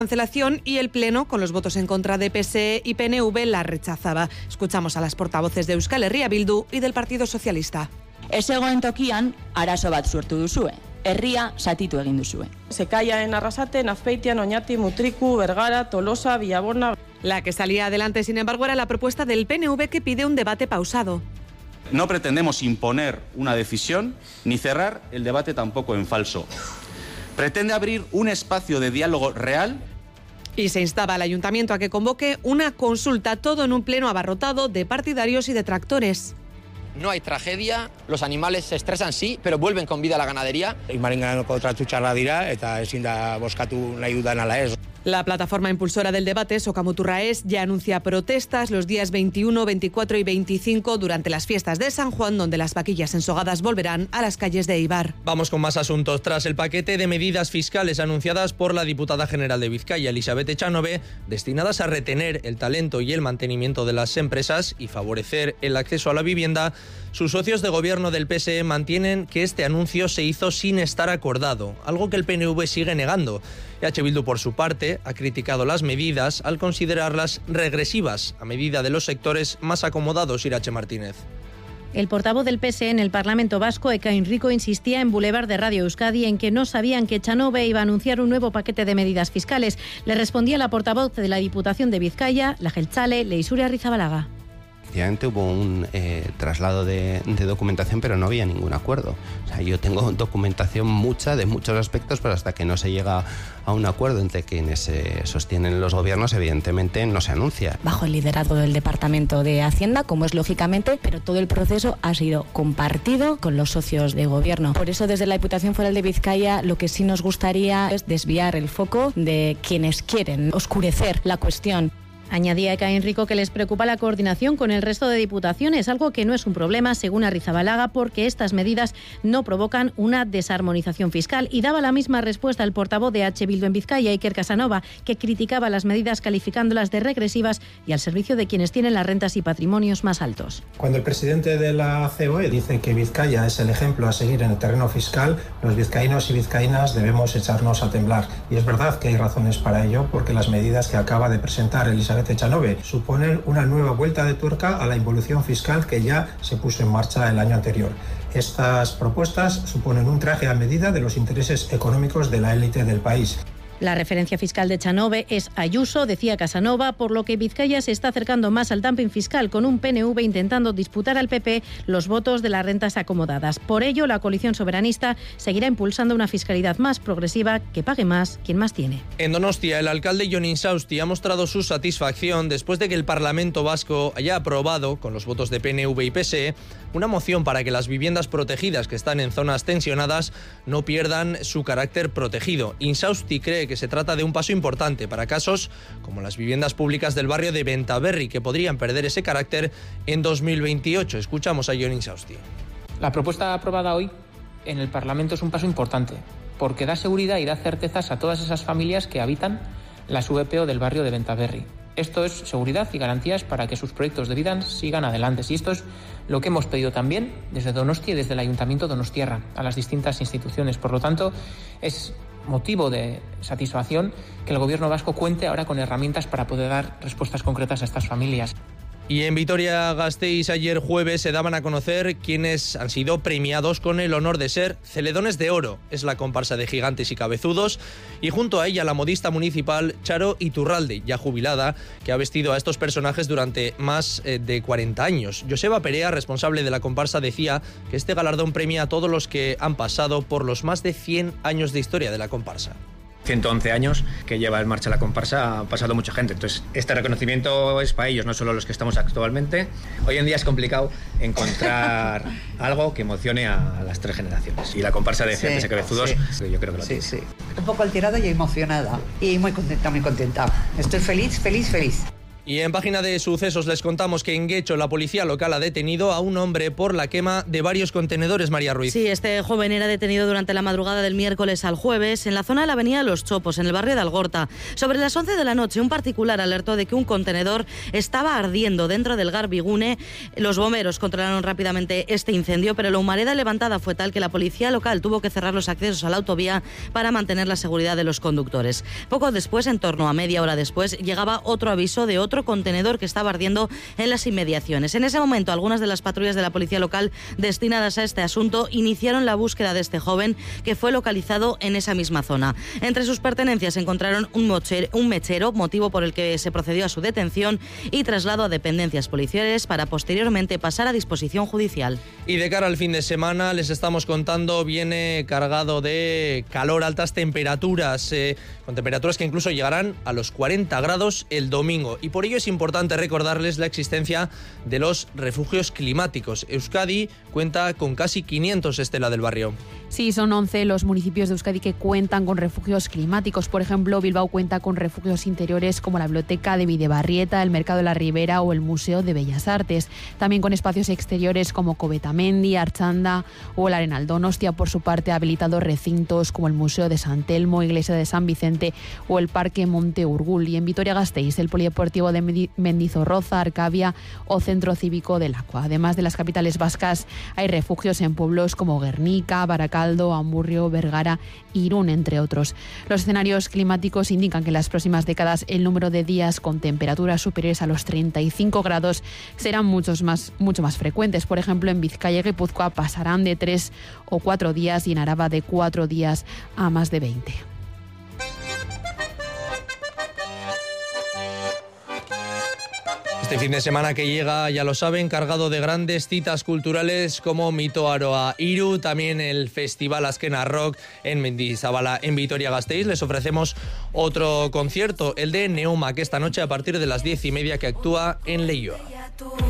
Cancelación y el Pleno, con los votos en contra de PSE y PNV, la rechazaba. Escuchamos a las portavoces de Euskal Herria Bildu y del Partido Socialista. Ez egoen tokian arazo bat sortu duzue. Herria zatitu egin duzue. Sekaiaen, Arrasate, Azpeitian, Oñati, Mutriku, Bergara, Tolosa, Villabona. La que salía adelante, sin embargo, era la propuesta del PNV, que pide un debate pausado. No pretendemos imponer una decisión ni cerrar el debate tampoco en falso. Pretende abrir un espacio de diálogo real. Y se instaba al ayuntamiento a que convoque una consulta, todo en un pleno abarrotado de partidarios y detractores. No hay tragedia, los animales se estresan sí, pero vuelven con vida a la ganadería. Marenganako tratu txarra dira eta ezin da bozkatu nahi dudan ala ez. La plataforma impulsora del debate, Sokamuturraes, ya anuncia protestas los días 21, 24 y 25 durante las fiestas de San Juan, donde las vaquillas ensogadas volverán a las calles de Eibar. Vamos con más asuntos. Tras el paquete de medidas fiscales anunciadas por la diputada general de Vizcaya, Elizabeth Echanove, destinadas a retener el talento y el mantenimiento de las empresas y favorecer el acceso a la vivienda, sus socios de gobierno del PSE mantienen que este anuncio se hizo sin estar acordado, algo que el PNV sigue negando. EH Bildu, por su parte, ha criticado las medidas al considerarlas regresivas a medida de los sectores más acomodados. Irache Martínez. El portavoz del PSE en el Parlamento Vasco, Ekain Rico, insistía en Boulevard de Radio Euskadi en que no sabían que Echanove iba a anunciar un nuevo paquete de medidas fiscales. Le respondía la portavoz de la Diputación de Vizcaya, la jeltzale Leixure Arrizabalaga. Efectivamente hubo un traslado de documentación, pero no había ningún acuerdo. O sea, yo tengo documentación mucha de muchos aspectos, pero hasta que no se llega a un acuerdo entre quienes sostienen los gobiernos, evidentemente no se anuncia. Bajo el liderazgo del Departamento de Hacienda, como es lógicamente, pero todo el proceso ha sido compartido con los socios de gobierno. Por eso, desde la Diputación Foral de Vizcaya, lo que sí nos gustaría es desviar el foco de quienes quieren oscurecer la cuestión. Añadía Ekain Rico que les preocupa la coordinación con el resto de diputaciones, algo que no es un problema, según Arrizabalaga, porque estas medidas no provocan una desarmonización fiscal. Y daba la misma respuesta el portavoz de EH Bildu en Vizcaya, Iker Casanova, que criticaba las medidas calificándolas de regresivas y al servicio de quienes tienen las rentas y patrimonios más altos. Cuando el presidente de la COE dice que Vizcaya es el ejemplo a seguir en el terreno fiscal, los vizcaínos y vizcaínas debemos echarnos a temblar. Y es verdad que hay razones para ello, porque las medidas que acaba de presentar Elizabeth Echanove suponen una nueva vuelta de tuerca a la involución fiscal que ya se puso en marcha el año anterior. Estas propuestas suponen un traje a medida de los intereses económicos de la élite del país. La referencia fiscal de Echanove es Ayuso, decía Casanova, por lo que Vizcaya se está acercando más al dumping fiscal, con un PNV intentando disputar al PP los votos de las rentas acomodadas. Por ello, la coalición soberanista seguirá impulsando una fiscalidad más progresiva, que pague más quien más tiene. En Donostia, el alcalde Jon Insausti ha mostrado su satisfacción después de que el Parlamento vasco haya aprobado, con los votos de PNV y PSE, una moción para que las viviendas protegidas que están en zonas tensionadas no pierdan su carácter protegido. Insausti cree que se trata de un paso importante para casos como las viviendas públicas del barrio de Bentaberri, que podrían perder ese carácter en 2028. Escuchamos a Jon Insausti. La propuesta aprobada hoy en el Parlamento es un paso importante, porque da seguridad y da certezas a todas esas familias que habitan las VPO del barrio de Bentaberri. Esto es seguridad y garantías para que sus proyectos de vida sigan adelante. Y esto es lo que hemos pedido también desde Donostia y desde el Ayuntamiento donostiarra a las distintas instituciones. Por lo tanto, es motivo de satisfacción que el Gobierno vasco cuente ahora con herramientas para poder dar respuestas concretas a estas familias. Y en Vitoria-Gasteiz ayer jueves se daban a conocer quienes han sido premiados con el honor de ser Celedones de Oro. Es la comparsa de Gigantes y Cabezudos, y junto a ella la modista municipal Charo Iturralde, ya jubilada, que ha vestido a estos personajes durante más de 40 años. Joseba Perea, responsable de la comparsa, decía que este galardón premia a todos los que han pasado por los más de 100 años de historia de la comparsa. 111 años que lleva en marcha la comparsa, ha pasado mucha gente. Entonces, este reconocimiento es para ellos, no solo los que estamos actualmente. Hoy en día es complicado encontrar algo que emocione a las tres generaciones. Y la comparsa de Gigantes y Cabezudos, yo creo que lo tiene. Sí. Un poco alterada y emocionada. Y muy contenta, muy contenta. Estoy feliz, feliz, feliz. Y en página de sucesos les contamos que en Guecho la policía local ha detenido a un hombre por la quema de varios contenedores, María Ruiz. Sí, este joven era detenido durante la madrugada del miércoles al jueves en la zona de la avenida Los Chopos, en el barrio de Algorta. Sobre las 11 de la noche, un particular alertó de que un contenedor estaba ardiendo dentro del Garbigune. Los bomberos controlaron rápidamente este incendio, pero la humareda levantada fue tal que la policía local tuvo que cerrar los accesos a la autovía para mantener la seguridad de los conductores. Poco después, en torno a media hora después, llegaba otro aviso de otro contenedor que estaba ardiendo en las inmediaciones. En ese momento, algunas de las patrullas de la policía local destinadas a este asunto iniciaron la búsqueda de este joven, que fue localizado en esa misma zona. Entre sus pertenencias encontraron un mechero, motivo por el que se procedió a su detención y traslado a dependencias policiales para posteriormente pasar a disposición judicial. Y de cara al fin de semana, les estamos contando, viene cargado de calor, altas temperaturas, con temperaturas que incluso llegarán a los 40 grados el domingo. Y por ello es importante recordarles la existencia de los refugios climáticos. Euskadi cuenta con casi 500, Estela del Barrio. Sí, son 11 los municipios de Euskadi que cuentan con refugios climáticos. Por ejemplo, Bilbao cuenta con refugios interiores como la Biblioteca de Bidebarrieta, el Mercado de la Ribera o el Museo de Bellas Artes. También con espacios exteriores como Covetamendi, Archanda o el Arenal Donostia. Por su parte, ha habilitado recintos como el Museo de San Telmo, Iglesia de San Vicente o el Parque Monte Urgul. Y en Vitoria-Gasteiz, el Polideportivo de Mendizorroza, Arcavia o Centro Cívico del Aqua. Además de las capitales vascas, hay refugios en pueblos como Guernica, Baracaldo, Amurrio, Vergara, Irún, entre otros. Los escenarios climáticos indican que en las próximas décadas el número de días con temperaturas superiores a los 35 grados serán mucho más frecuentes. Por ejemplo, en Vizcaya y Guipúzcoa pasarán de 3 o 4 días y en Araba de 4 días a más de 20. Este fin de semana que llega, ya lo saben, cargado de grandes citas culturales como Mito Aroa Iru, también el Festival Azkena Rock en Mendizabala, en Vitoria-Gasteiz. Les ofrecemos otro concierto, el de Neuma, que esta noche a partir de las 10:30 que actúa en Leioa.